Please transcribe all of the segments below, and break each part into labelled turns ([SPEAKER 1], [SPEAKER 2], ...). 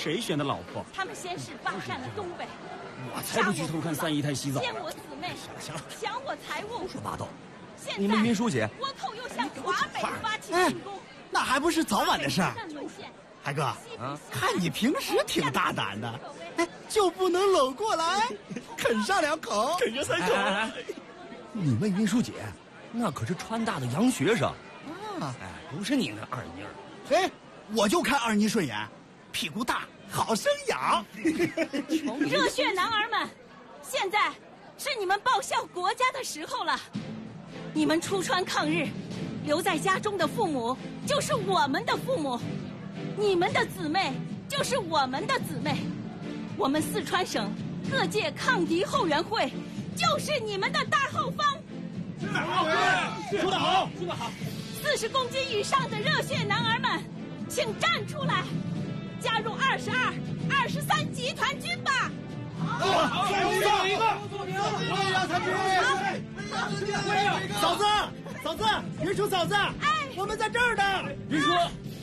[SPEAKER 1] 谁选的老婆？
[SPEAKER 2] 他们先是霸占了东北，
[SPEAKER 1] 我才不去偷看三姨太洗澡。
[SPEAKER 2] 奸我姊妹，
[SPEAKER 3] 行了，
[SPEAKER 2] 抢我财物，
[SPEAKER 3] 胡说八道！
[SPEAKER 2] 现在
[SPEAKER 3] 你们云书姐，
[SPEAKER 2] 倭寇又向华北发起进攻，
[SPEAKER 4] 那还不是早晚的事儿。海哥，看你平时挺大胆的，就不能搂过来啃上2口？
[SPEAKER 3] 啃着3口。你们云书姐，那可是川大的洋学生啊！不是你那二妮。
[SPEAKER 4] 我就看二妮顺眼，屁股大，好生养。
[SPEAKER 2] 热血男儿们，现在是你们报效国家的时候了。你们出川抗日，留在家中的父母就是我们的父母，你们的姊妹就是我们的姊妹，我们四川省各界抗敌后援会就是你们的大后方。
[SPEAKER 1] 说得好，说得好。
[SPEAKER 2] 40公斤以上的热血男儿们，请站出来，加入22、23集团军吧！
[SPEAKER 1] 好，再一个，
[SPEAKER 4] 嫂子，云叔嫂子，我们在这儿呢。
[SPEAKER 1] 云叔，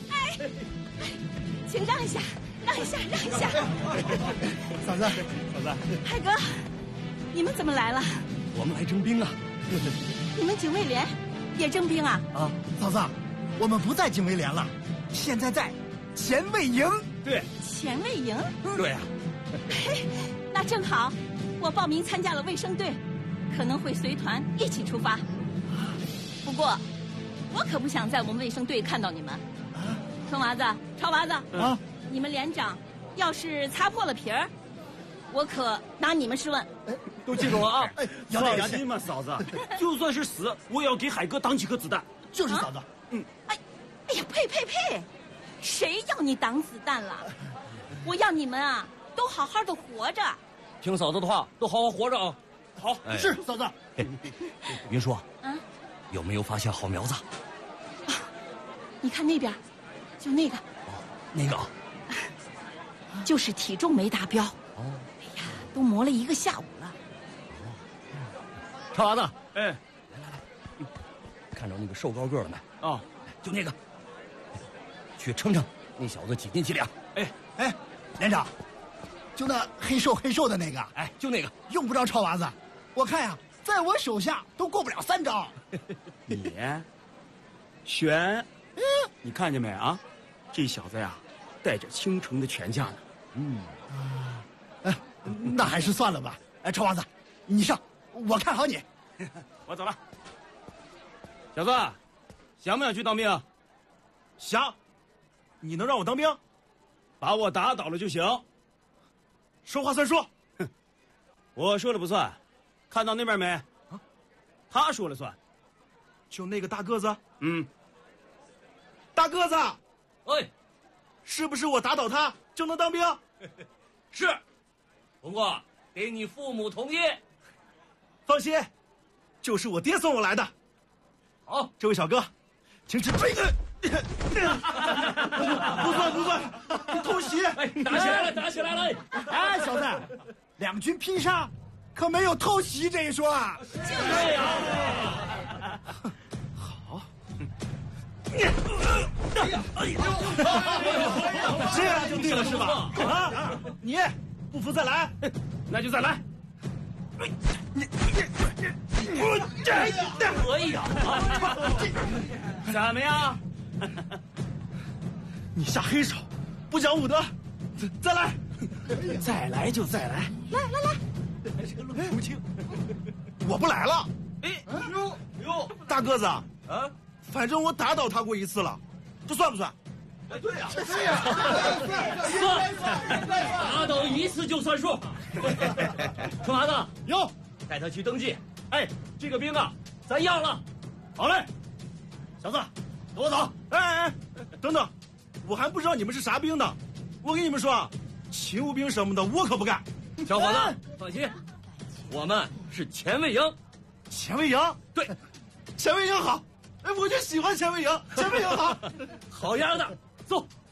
[SPEAKER 2] 请让一下，让一下。
[SPEAKER 4] 嫂子，
[SPEAKER 2] 海哥，你们怎么来了？
[SPEAKER 3] 我们来征兵啊！
[SPEAKER 2] 你们警卫连也征兵啊？
[SPEAKER 4] 嫂子，我们不在警卫连了，现在在前卫营。
[SPEAKER 1] 对，
[SPEAKER 2] 前卫营。
[SPEAKER 3] 对啊。
[SPEAKER 2] 那正好，我报名参加了卫生队，可能会随团一起出发。不过，我可不想在我们卫生队看到你们。春娃子、超娃子你们连长要是擦破了皮儿，我可拿你们试问。
[SPEAKER 3] 都记住了啊！
[SPEAKER 1] 放心嘛，嫂子，就算是死，我也要给海哥挡几颗子弹。
[SPEAKER 4] 就是嫂子。
[SPEAKER 2] 哎呀，呸！谁要你挡子弹了？我要你们啊，都好好的活着。
[SPEAKER 3] 听嫂子的话，都好好活着啊！
[SPEAKER 1] 好，
[SPEAKER 4] 是嫂子。
[SPEAKER 3] 云叔，有没有发现好苗子？
[SPEAKER 2] 你看那边，就那个。
[SPEAKER 3] 那个。
[SPEAKER 2] 就是体重没达标。哎呀，都磨了1个下午了。
[SPEAKER 3] 超娃子，
[SPEAKER 1] 来，
[SPEAKER 3] 看着那个瘦高个了没？就那个，去称那小子几斤几两？
[SPEAKER 4] 连长，就那黑瘦的那个，
[SPEAKER 3] 就那个，
[SPEAKER 4] 用不着超娃子，我看呀，在我手下都过不了3招。
[SPEAKER 1] 你选，你看见没啊？这小子呀，带着倾城的全家呢。
[SPEAKER 4] 那还是算了吧。超娃子，你上，我看好你。
[SPEAKER 1] 我走了。小子，想不想去当兵？
[SPEAKER 5] 想。你能让我当兵？
[SPEAKER 1] 把我打倒了就行。
[SPEAKER 5] 说话算数。
[SPEAKER 1] 我说了不算。看到那边没？他说了算。
[SPEAKER 5] 就那个大个子？
[SPEAKER 1] 大个子。
[SPEAKER 5] 是不是我打倒他就能当兵？
[SPEAKER 3] 是。不过给你父母同意。
[SPEAKER 5] 放心，就是我爹送我来的。
[SPEAKER 3] 好，
[SPEAKER 5] 这位小哥，请吃。不算，你偷袭！
[SPEAKER 3] 打起来了！
[SPEAKER 4] 小子，2军拼杀，可没有偷袭这一说啊！
[SPEAKER 3] 就这样。
[SPEAKER 5] 好。这样就对了是吧？你不服再来，
[SPEAKER 1] 那就再来。
[SPEAKER 3] 可以啊！
[SPEAKER 1] 怎么样？
[SPEAKER 5] 你下黑手，不讲武德，再来，
[SPEAKER 1] 再来就再来。
[SPEAKER 2] 来，
[SPEAKER 5] 不轻，我不来了。大个子反正我打倒他过1次了，这算不算？
[SPEAKER 3] 对呀，算，打倒1次就算数。春娃子，
[SPEAKER 5] 有，
[SPEAKER 3] 带他去登记。这个兵啊，咱要了。
[SPEAKER 5] 好嘞，小子，跟我走。等等，我还不知道你们是啥兵呢。我跟你们说，勤务兵什么的我可不干。
[SPEAKER 3] 小伙子，放心，我们是前卫营。
[SPEAKER 5] 前卫营？
[SPEAKER 3] 对，
[SPEAKER 5] 前卫营好。我就喜欢前卫营，前卫营好。
[SPEAKER 3] 好样的，走，